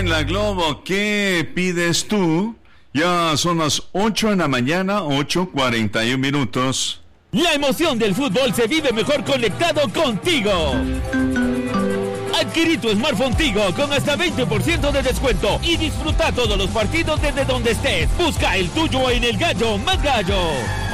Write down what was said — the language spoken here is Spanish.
En la Globo, ¿qué pides tú? Ya son las 8 de la mañana, 8:41. La emoción del fútbol se vive mejor conectado contigo. Adquirí tu smartphone Tigo con hasta 20% de descuento y disfruta todos los partidos desde donde estés. Busca el tuyo en El Gallo Más Gallo.